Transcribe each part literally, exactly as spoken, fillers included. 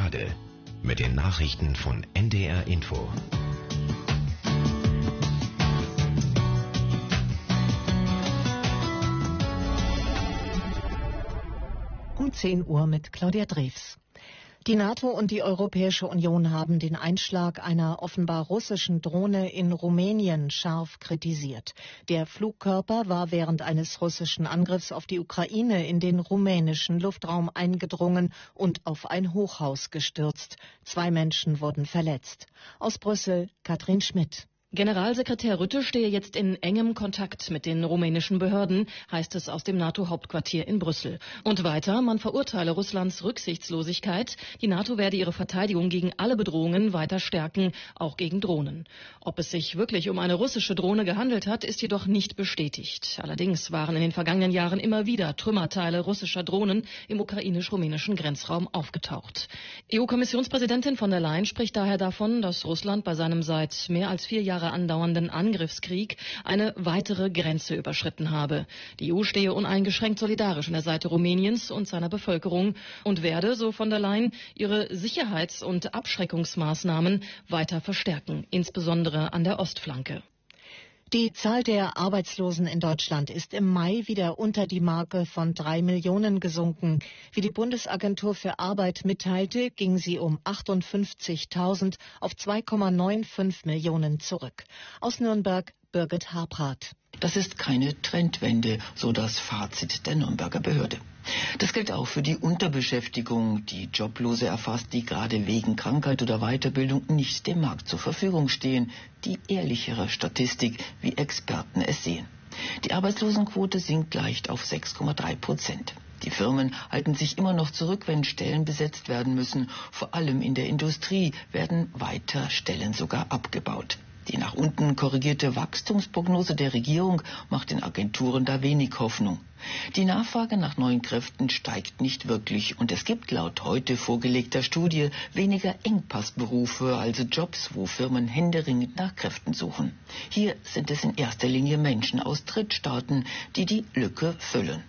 Jade mit den Nachrichten von N D R Info. Um zehn Uhr mit Claudia Drews. Die NATO und die Europäische Union haben den Einschlag einer offenbar russischen Drohne in Rumänien scharf kritisiert. Der Flugkörper war während eines russischen Angriffs auf die Ukraine in den rumänischen Luftraum eingedrungen und auf ein Hochhaus gestürzt. Zwei Menschen wurden verletzt. Aus Brüssel, Katrin Schmidt. Generalsekretär Rutte stehe jetzt in engem Kontakt mit den rumänischen Behörden, heißt es aus dem NATO-Hauptquartier in Brüssel. Und weiter, man verurteile Russlands Rücksichtslosigkeit. Die NATO werde ihre Verteidigung gegen alle Bedrohungen weiter stärken, auch gegen Drohnen. Ob es sich wirklich um eine russische Drohne gehandelt hat, ist jedoch nicht bestätigt. Allerdings waren in den vergangenen Jahren immer wieder Trümmerteile russischer Drohnen im ukrainisch-rumänischen Grenzraum aufgetaucht. E U-Kommissionspräsidentin von der Leyen spricht daher davon, dass Russland bei seinem seit mehr als vier Jahren andauernden Angriffskrieg eine weitere Grenze überschritten habe. Die E U stehe uneingeschränkt solidarisch an der Seite Rumäniens und seiner Bevölkerung und werde, so von der Leyen, ihre Sicherheits- und Abschreckungsmaßnahmen weiter verstärken, insbesondere an der Ostflanke. Die Zahl der Arbeitslosen in Deutschland ist im Mai wieder unter die Marke von drei Millionen gesunken. Wie die Bundesagentur für Arbeit mitteilte, ging sie um achtundfünfzigtausend auf zwei Komma fünfundneunzig Millionen zurück. Aus Nürnberg, Birgit Habrath. Das ist keine Trendwende, so das Fazit der Nürnberger Behörde. Das gilt auch für die Unterbeschäftigung, die Joblose erfasst, die gerade wegen Krankheit oder Weiterbildung nicht dem Markt zur Verfügung stehen. Die ehrlichere Statistik, wie Experten es sehen. Die Arbeitslosenquote sinkt leicht auf sechs Komma drei Prozent. Die Firmen halten sich immer noch zurück, wenn Stellen besetzt werden müssen. Vor allem in der Industrie werden weiter Stellen sogar abgebaut. Die nach unten korrigierte Wachstumsprognose der Regierung macht den Agenturen da wenig Hoffnung. Die Nachfrage nach neuen Kräften steigt nicht wirklich und es gibt laut heute vorgelegter Studie weniger Engpassberufe, also Jobs, wo Firmen händeringend nach Kräften suchen. Hier sind es in erster Linie Menschen aus Drittstaaten, die die Lücke füllen.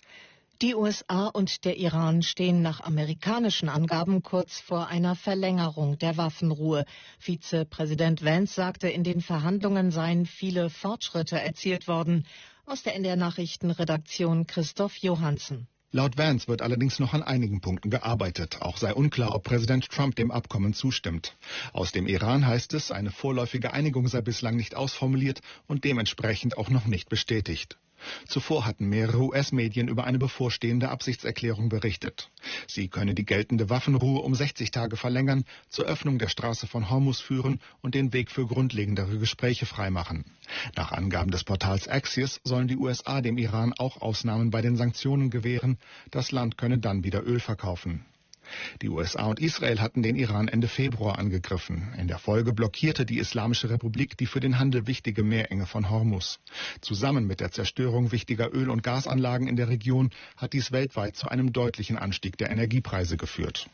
Die U S A und der Iran stehen nach amerikanischen Angaben kurz vor einer Verlängerung der Waffenruhe. Vizepräsident Vance sagte, in den Verhandlungen seien viele Fortschritte erzielt worden. Aus der N D R-Nachrichtenredaktion Christoph Johansen. Laut Vance wird allerdings noch an einigen Punkten gearbeitet. Auch sei unklar, ob Präsident Trump dem Abkommen zustimmt. Aus dem Iran heißt es, eine vorläufige Einigung sei bislang nicht ausformuliert und dementsprechend auch noch nicht bestätigt. Zuvor hatten mehrere U S-Medien über eine bevorstehende Absichtserklärung berichtet. Sie könne die geltende Waffenruhe um sechzig Tage verlängern, zur Öffnung der Straße von Hormuz führen und den Weg für grundlegendere Gespräche freimachen. Nach Angaben des Portals Axios sollen die U S A dem Iran auch Ausnahmen bei den Sanktionen gewähren. Das Land könne dann wieder Öl verkaufen. Die U S A und Israel hatten den Iran Ende Februar angegriffen. In der Folge blockierte die Islamische Republik die für den Handel wichtige Meerenge von Hormuz. Zusammen mit der Zerstörung wichtiger Öl- und Gasanlagen in der Region hat dies weltweit zu einem deutlichen Anstieg der Energiepreise geführt.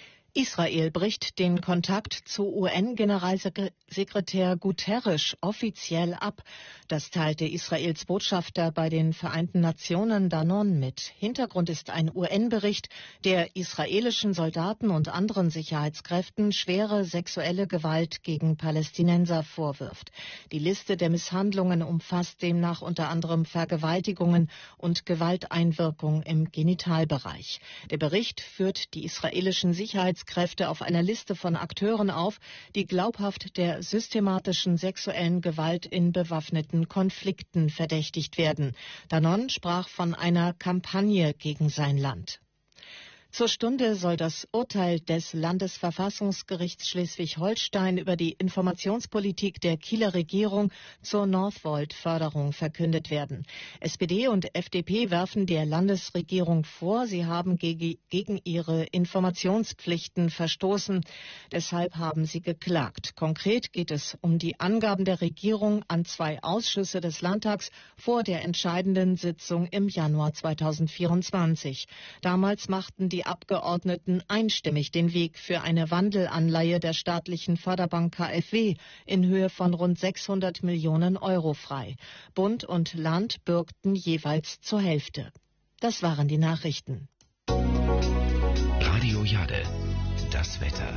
Israel bricht den Kontakt zu U N-Generalsekretär Guterres offiziell ab. Das teilte Israels Botschafter bei den Vereinten Nationen Danon mit. Hintergrund ist ein U N-Bericht, der israelischen Soldaten und anderen Sicherheitskräften schwere sexuelle Gewalt gegen Palästinenser vorwirft. Die Liste der Misshandlungen umfasst demnach unter anderem Vergewaltigungen und Gewalteinwirkung im Genitalbereich. Der Bericht führt die israelischen Sicherheitskräfte Kräfte auf einer Liste von Akteuren auf, die glaubhaft der systematischen sexuellen Gewalt in bewaffneten Konflikten verdächtigt werden. Danon sprach von einer Kampagne gegen sein Land. Zur Stunde soll das Urteil des Landesverfassungsgerichts Schleswig-Holstein über die Informationspolitik der Kieler Regierung zur Northvolt-Förderung verkündet werden. S P D und F D P werfen der Landesregierung vor, sie haben gegen, gegen ihre Informationspflichten verstoßen. Deshalb haben sie geklagt. Konkret geht es um die Angaben der Regierung an zwei Ausschüsse des Landtags vor der entscheidenden Sitzung im Januar zweitausendvierundzwanzig. Damals machten die Die Abgeordneten einstimmig den Weg für eine Wandelanleihe der staatlichen Förderbank K f W in Höhe von rund sechshundert Millionen Euro frei. Bund und Land bürgten jeweils zur Hälfte. Das waren die Nachrichten. Radio Jade. das Wetter.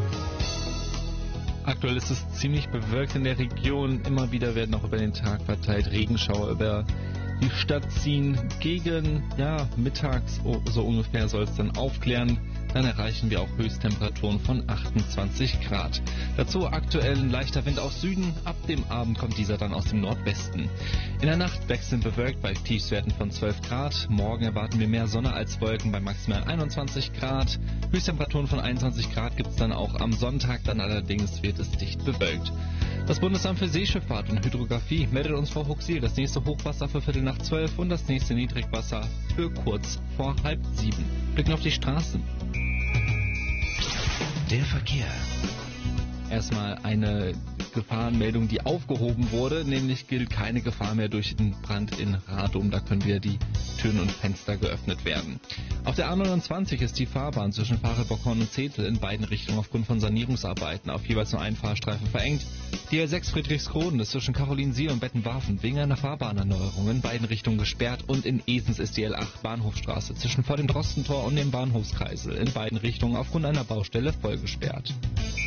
Aktuell ist es ziemlich bewölkt in der Region. Immer wieder werden auch über den Tag verteilt Regenschauer über die Stadt ziehen. Gegen ja, mittags so ungefähr soll es dann aufklären. Dann erreichen wir auch Höchsttemperaturen von achtundzwanzig Grad. Dazu aktuell ein leichter Wind aus Süden. Ab dem Abend kommt dieser dann aus dem Nordwesten. In der Nacht wechselnd bewölkt bei Tiefstwerten von zwölf Grad. Morgen erwarten wir mehr Sonne als Wolken bei maximal einundzwanzig Grad. Höchsttemperaturen von einundzwanzig Grad gibt es dann auch am Sonntag. Dann allerdings wird es dicht bewölkt. Das Bundesamt für Seeschifffahrt und Hydrographie meldet uns Frau Huxil das nächste Hochwasser für Viertel nach zwölf und das nächste Niedrigwasser für kurz vor halb sieben. Blicken auf die Straßen. Der Verkehr. Erstmal eine Gefahrenmeldung, die aufgehoben wurde, nämlich gilt keine Gefahr mehr durch den Brand in Radom. Da können wieder die Türen und Fenster geöffnet werden. Auf der A neunundzwanzig ist die Fahrbahn zwischen Farel-Bockhorn und Zetel in beiden Richtungen aufgrund von Sanierungsarbeiten auf jeweils nur einen Fahrstreifen verengt. Die L sechs Friedrichskroden ist zwischen Karolinsiel und Bettenwarfen wegen einer Fahrbahnerneuerung in beiden Richtungen gesperrt und in Esens ist die L acht Bahnhofstraße zwischen vor dem Drostentor und dem Bahnhofskreisel in beiden Richtungen aufgrund einer Baustelle voll gesperrt.